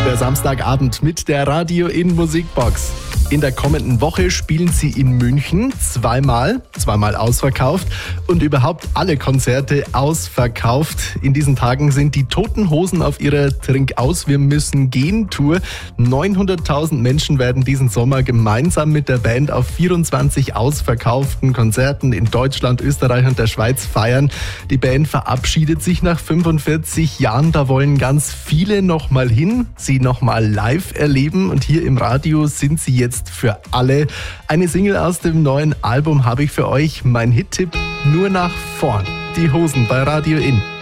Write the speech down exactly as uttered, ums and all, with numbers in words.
Der Samstagabend mit der Radio in Musikbox. In der kommenden Woche spielen sie in München zweimal, zweimal ausverkauft und überhaupt alle Konzerte ausverkauft. In diesen Tagen sind die Toten Hosen auf ihrer Trink-aus, wir müssen gehen Tour. neunhunderttausend Menschen werden diesen Sommer gemeinsam mit der Band auf vierundzwanzig ausverkauften Konzerten in Deutschland, Österreich und der Schweiz feiern. Die Band verabschiedet sich nach fünfundvierzig Jahren. Da wollen ganz viele noch mal hin, sie noch mal live erleben. Und hier im Radio sind sie jetzt für alle. Eine Single aus dem neuen Album habe ich für euch. Mein Hit-Tipp: Nur nach vorn. Die Hosen bei Radio In.